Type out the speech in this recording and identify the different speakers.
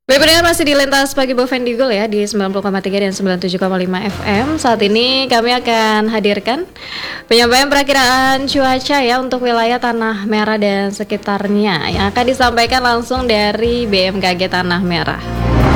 Speaker 1: Baik pendengar, masih di Lintas Pagi Bovendigul ya di 90,3 dan 97,5 FM. Saat ini kami akan hadirkan penyampaian perakiraan cuaca ya untuk wilayah Tanah Merah dan sekitarnya yang akan disampaikan langsung dari BMKG Tanah Merah.